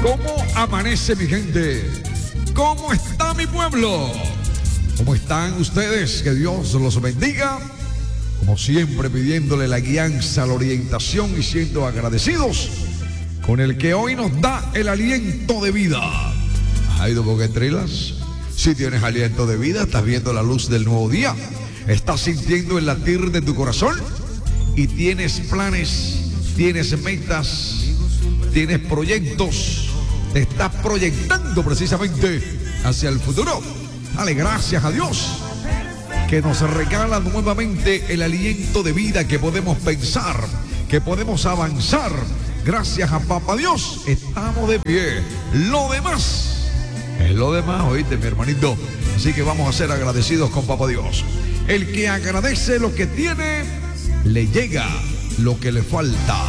¿Cómo amanece mi gente? ¿Cómo está mi pueblo? ¿Cómo están ustedes? Que Dios los bendiga. Como siempre, pidiéndole la guianza, la orientación y siendo agradecidos con el que hoy nos da el aliento de vida. ¿Has ido por qué trilas? Si tienes aliento de vida, estás viendo la luz del nuevo día, estás sintiendo el latir de tu corazón y tienes planes, tienes metas, tienes proyectos. Te estás proyectando precisamente hacia el futuro. Dale gracias a Dios que nos regala nuevamente el aliento de vida, que podemos pensar, que podemos avanzar. Gracias a Papá Dios estamos de pie. Lo demás es lo demás, oíste mi hermanito. Así que vamos a ser agradecidos con Papá Dios. El que agradece lo que tiene, le llega lo que le falta.